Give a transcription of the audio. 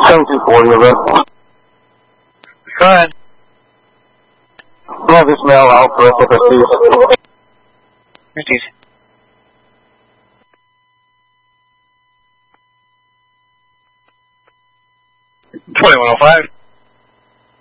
7240 over. Go ahead. Well, this mail out for FFC. Repeat. 2105.